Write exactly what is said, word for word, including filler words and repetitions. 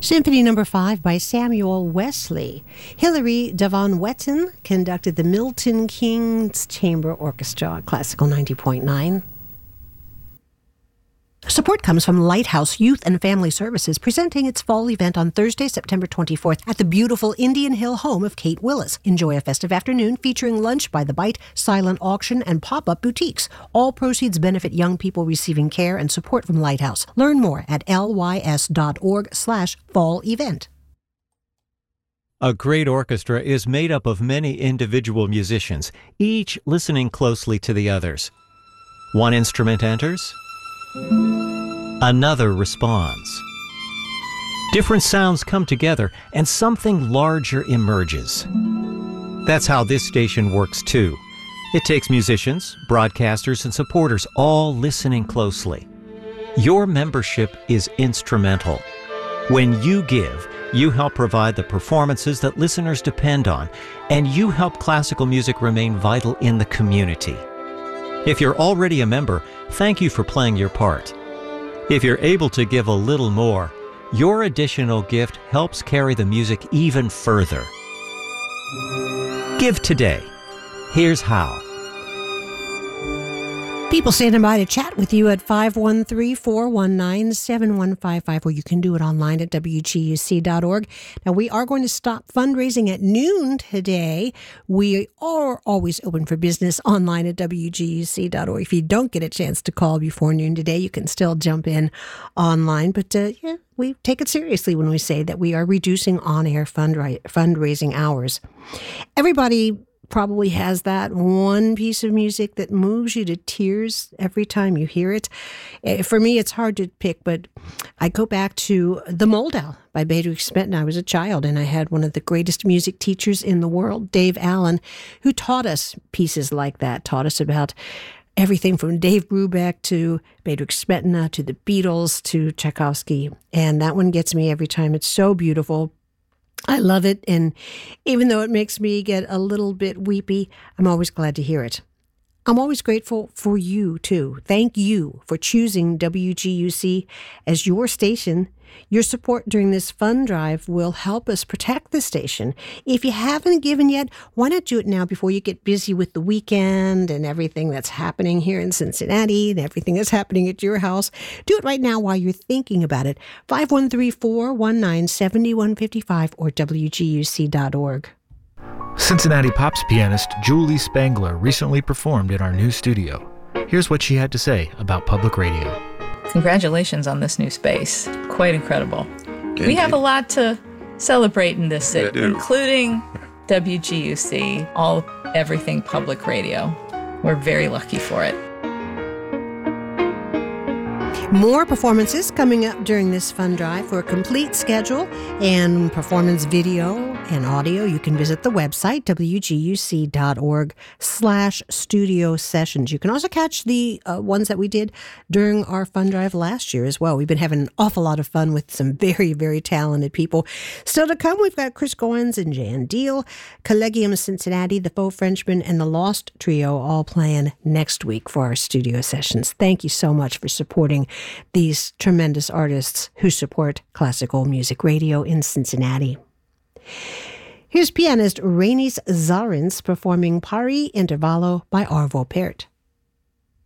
Symphony Number Five by Samuel Wesley. Hilary Devon Wetton conducted the Milton Keynes Chamber Orchestra, Classical ninety point nine. Support comes from Lighthouse Youth and Family Services, presenting its fall event on Thursday, September twenty-fourth at the beautiful Indian Hill home of Kate Willis. Enjoy a festive afternoon featuring lunch by the Bite, silent auction, and pop-up boutiques. All proceeds benefit young people receiving care and support from Lighthouse. Learn more at lys.org slash fall event. A great orchestra is made up of many individual musicians, each listening closely to the others. One instrument enters, another responds. Different sounds come together and something larger emerges. That's how this station works too. It takes musicians, broadcasters, and supporters all listening closely. Your membership is instrumental. When you give, you help provide the performances that listeners depend on, and you help classical music remain vital in the community. If you're already a member, thank you for playing your part. If you're able to give a little more, your additional gift helps carry the music even further. Give today. Here's how. People standing by to chat with you at five one three, four one nine, seven one five five, or you can do it online at W G U C dot org. Now, we are going to stop fundraising at noon today. We are always open for business online at W G U C dot org. If you don't get a chance to call before noon today, you can still jump in online. But uh, yeah, we take it seriously when we say that we are reducing on-air fundra- fundraising hours. Everybody probably has that one piece of music that moves you to tears every time you hear it. For me, it's hard to pick, but I go back to The Moldau by Bedřich Smetana. I was a child, and I had one of the greatest music teachers in the world, Dave Allen, who taught us pieces like that, taught us about everything from Dave Brubeck to Bedřich Smetana to the Beatles to Tchaikovsky. And that one gets me every time. It's so beautiful. I love it, and even though it makes me get a little bit weepy, I'm always glad to hear it. I'm always grateful for you, too. Thank you for choosing W G U C as your station. Your support during this fund drive will help us protect the station. If you haven't given yet, why not do it now before you get busy with the weekend and everything that's happening here in Cincinnati and everything that's happening at your house? Do it right now while you're thinking about it. five one three, four one nine, seven one five five or W G U C dot org. Cincinnati Pops pianist Julie Spangler recently performed in our new studio. Here's what she had to say about public radio. Congratulations on this new space. Quite incredible. Indeed. We have a lot to celebrate in this city, including W G U C, all everything public radio. We're very lucky for it. More performances coming up during this fund drive. For a complete schedule and performance video and audio, you can visit the website, W G U C dot org slash studio sessions. You can also catch the uh, ones that we did during our fund drive last year as well. We've been having an awful lot of fun with some very, very talented people. Still to come, we've got Chris Goins and Jan Deal, Collegium Cincinnati, the Faux Frenchman, and the Lost Trio all playing next week for our studio sessions. Thank you so much for supporting these tremendous artists who support classical music radio in Cincinnati. Here's pianist Rainis Zarins performing Pari Intervallo by Arvo Pärt.